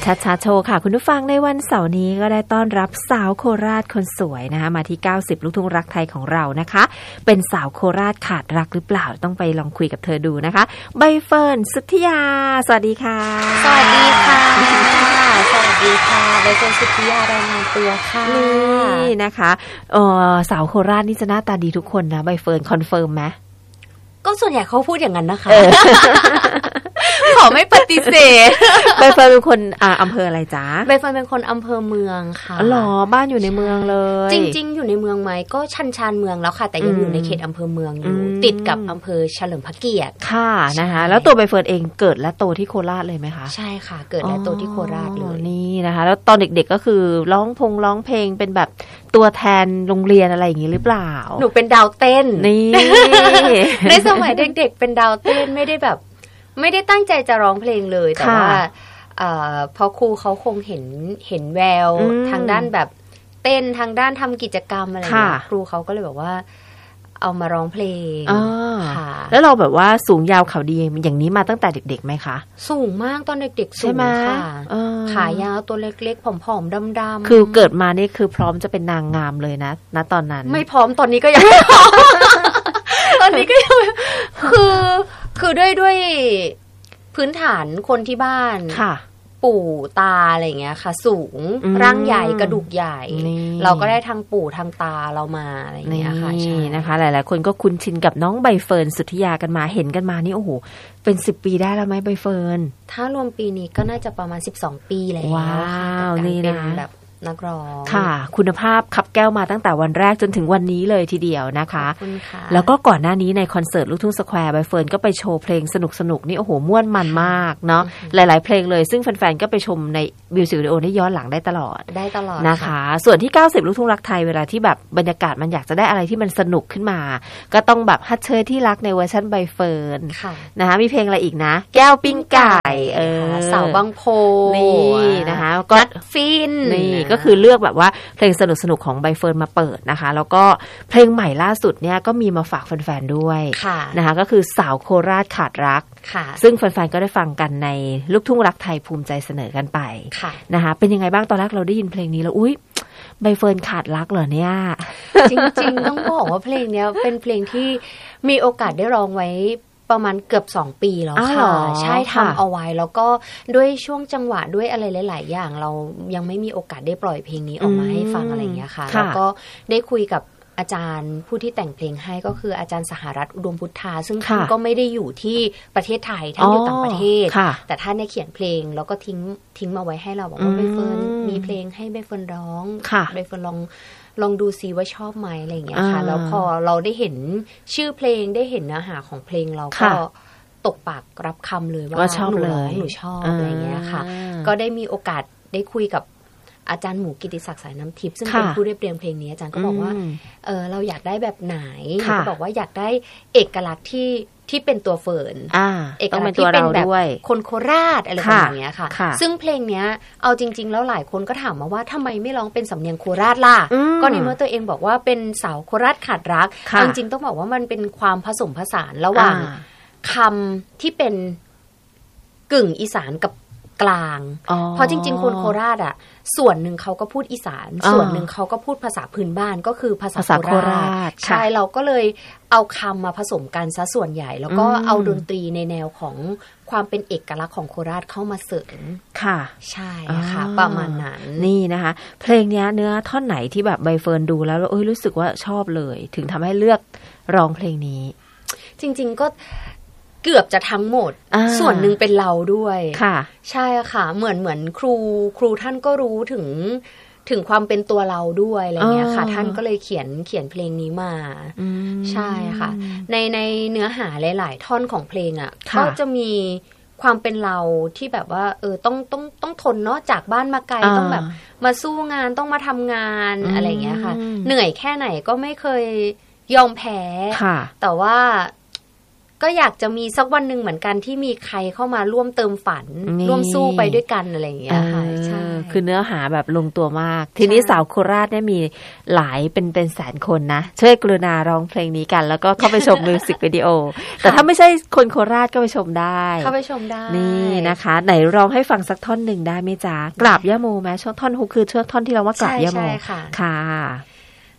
ชัดชาโชว์ค่ะคุณผู้ฟังในวันเสาร์นี้ก็ได้ต้อนรับสาวโคราชคนสวยนะคะมาที่90ลูกทุ่งรักไทยของเรานะคะเป็นสาวโคราชขาดรักหรือเปล่าต้องไปลองคุยกับเธอดูนะคะใบเฟิร์นสุทธิยาสวัสดีค่ะสวัสดีค่ะสวัสดีค่ะใบเฟิร์นสุทธิยารายงานตัวค่ะนี่นะคะสาวโคราชนี่จะหน้าตาดีทุกคนนะใบเฟิร์นคอนเฟิร์มไหมก็ส่วนใหญ่เขาพูดอย่างนั้นนะคะขอไม่ปฏิเสธใบเฟิร์นเป็นคนอำเภออะไรจ๊ะใบเฟิร์นเป็นคนอำเภอเมืองค่ะหรอบ้านอยู่ในเมืองเลยจริงๆอยู่ในเมืองไหมก็ชันเมืองแล้วค่ะแต่ยังอยู่ในเขตอำเภอเมืองอยู่ติดกับอำเภอเฉลิมพระเกียรติค่ะนะคะแล้วตัวใบเฟิร์นเองเกิดและโตที่โคราชเลยไหมคะใช่ค่ะเกิดและโตที่โคราชเลยนี่นะคะแล้วตอนเด็กๆก็คือร้องเพลงเป็นแบบตัวแทนโรงเรียนอะไรอย่างนี้หรือเปล่าหนูเป็นดาวเต้นนี่ในสมัยเด็กๆเป็นดาวเต้นไม่ได้ตั้งใจจะร้องเพลงเลยแต่ว่าพอครูเขาคงเห็นแววทางด้านแบบเต้นทางด้านทำกิจกรรมอะไรอย่างเงี้ยครูเขาก็เลยแบบว่าเอามาร้องเพลงค่ะแล้วเราแบบว่าสูงยาวเขาดีอย่างนี้มาตั้งแต่เด็กๆไหมคะสูงมากตอนเด็กๆสูงค่ะขายาวตัวเล็กๆผอมๆดำๆคือเกิดมานี่คือพร้อมจะเป็นนางงามเลยนะณตอนนั้นไม่พร้อมตอนนี้ก็ยังไม่พร้อมตอนนี้ก็ยังคือด้วยพื้นฐานคนที่บ้านปู่ตาอะไรอย่างเงี้ยค่ะสูงร่างใหญ่กระดูกใหญ่เราก็ได้ทางปู่ทางตาเรามาอะไรอย่างเงี้ยค่ะใช่นะคะหลายๆคนก็คุ้นชินกับน้องใบเฟิร์นสุทธิยากันมาเห็นกันมานี่โอ้โหเป็น10ปีได้แล้วไหมใบเฟิร์นถ้ารวมปีนี้ก็น่าจะประมาณ12ปีแล้วว้าวนี่นะแบบนักร้องค่ะคุณภาพขับแก้วมาตั้งแต่วันแรกจนถึงวันนี้เลยทีเดียวนะคะขอบคุณค่ะแล้วก็ก่อนหน้านี้ในคอนเสิร์ตลูกทุ่งสแควร์ใบเฟิร์นก็ไปโชว์เพลงสนุกนี่โอ้โหม่วนมันมากเนาะหลายๆเพลงเลยซึ่งแฟนๆก็ไปชมในมิวสิกวิดีโอได้ย้อนหลังได้ตลอดนะคะส่วนที่90ลูกทุ่งรักไทยเวลาที่แบบบรรยากาศมันอยากจะได้อะไรที่มันสนุกขึ้นมาก็ต้องแบบฮัทเชยที่รักในเวอร์ชันใบเฟิร์นนะคะมีเพลงอะไรอีกนะแก้วปิ้งไก่สาวบางโพนี่นะคะก็ฟินนี่ก็คือเลือกแบบว่าเพลงสนุกของใบเฟิร์นมาเปิดนะคะแล้วก็เพลงใหม่ล่าสุดเนี่ยก็มีมาฝากแฟนๆด้วยนะคะก็คือสาวโคราชขาดรักซึ่งแฟนๆก็ได้ฟังกันในลูกทุ่งรักไทยภูมิใจเสนอกันไปนะคะเป็นยังไงบ้างตอนแรกเราได้ยินเพลงนี้แล้วอุ๊ยใบเฟิร์นขาดรักเหรอเนี่ยจริงๆต้องบอกว่าเพลงนี้เป็นเพลงที่มีโอกาสได้ร้องไว้ประมาณเกือบ2ปีแล้วค่ะใช่ทำเอาไว้แล้วก็ด้วยช่วงจังหวะด้วยอะไรหลายๆอย่างเรายังไม่มีโอกาสได้ปล่อยเพลงนี้ออกมาให้ฟังอะไรอย่างเงี้ยค่ะแล้วก็ได้คุยกับอาจารย์ผู้ที่แต่งเพลงให้ก็คืออาจารย์สหรัฐอุดมพุทธาซึ่งท่านก็ไม่ได้อยู่ที่ประเทศไทยท่านอยู่ต่างประเทศแต่ท่านได้เขียนเพลงแล้วก็ทิ้งมาไว้ให้เราบอกว่าใบเฟิร์นมีเพลงให้ใบเฟิร์นร้องใบเฟิร์นลองดูซิว่าชอบไหมอะไรอย่างเงี้ยค่ะแล้วพอเราได้เห็นชื่อเพลงได้เห็นเนื้อหาของเพลงเราก็ตกปากรับคำเลยว่าหนูชอบอะไรอย่างเงี้ยค่ะก็ได้มีโอกาสได้คุยกับอาจารย์หมูกิติศักดิ์สายน้ำทิพย์ซึ่งเป็นผู้เรียบเรียงเพลงนี้อาจารย์ก็บอกว่าเราอยากได้แบบไหนก็บอกว่าอยากได้เอกลักษณ์ที่เป็นตัวเฟิร์นเอกลักษณ์ที่เป็นแบบคนโคราชอะไรแบบนี้ค่ะซึ่งเพลงนี้เอาจริงๆแล้วหลายคนก็ถามมาว่าทำไมไม่ร้องเป็นสำเนียงโคราชล่ะก็ในเมื่อตัวเองบอกว่าเป็นสาวโคราชขาดรักจริงๆต้องบอกว่ามันเป็นความผสมผสานระหว่างคำที่เป็นกึ่งอีสานกับกลางเพราะจริงๆคนโคราชอ่ะส่วนหนึ่งเขาก็พูดอีสานส่วนหนึ่งเขาก็พูดภาษาพื้นบ้านก็คือภาษาโคราชใช่เราก็เลยเอาคำมาผสมกันซะส่วนใหญ่แล้วก็เอาดนตรีในแนวของความเป็นเอกลักษณ์ของโคราชเข้ามาเสริมค่ะใช่ค่ะประมาณนั้นนี่นะคะเพลงนี้เนื้อท่อนไหนที่แบบใบเฟิร์นดูแล้วรู้สึกว่าชอบเลยถึงทำให้เลือกร้องเพลงนี้จริงๆก็เกือบจะทั้งหมดส่วนหนึ่งเป็นเราด้วยค่ะใช่ค่ะเหมือนครูท่านก็รู้ถึงความเป็นตัวเราด้วยอะไรเงี้ยค่ะท่านก็เลยเขียนเพลงนี้มาใช่ค่ะในเนื้อหาหลายๆท่อนของเพลงอ่ะก็จะมีความเป็นเราที่แบบว่าต้องทนเนาะจากบ้านมาไกลต้องแบบมาสู้งานต้องมาทำงานอะไรเงี้ยค่ะเหนื่อยแค่ไหนก็ไม่เคยยอมแพ้แต่ว่าก็อยากจะมีสักวันหนึ่งเหมือนกันที่มีใครเข้ามาร่วมเติมฝันร่วมสู้ไปด้วยกันอะไรอย่างเงี้ยค่ะใช่คือเนื้อหาแบบลงตัวมากทีนี้สาวโคราชเนี่ยมีหลายเป็นแสนคนนะช่วยกรุณาร้องเพลงนี้กันแล้วก็เข้าไปชมมิวสิกวิดีโอแต่ถ้าไม่ใช่คนโคราชก็ไปชมได้เข้าไปชมได้นี่นะคะไหนร้องให้ฟังสักท่อนหนึ่งได้ไหมจ๊ะกราบย่าโมไหมช่วงท่อนฮุกคือช่วงท่อนที่เราว่ากราบย่าโมค่ะ